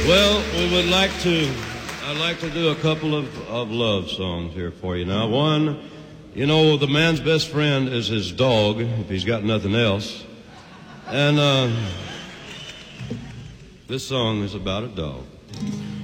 Well, I'd like to do a couple of love songs here for you. Now, one, you know, the man's best friend is his dog, if he's got nothing else. And this song is about a dog.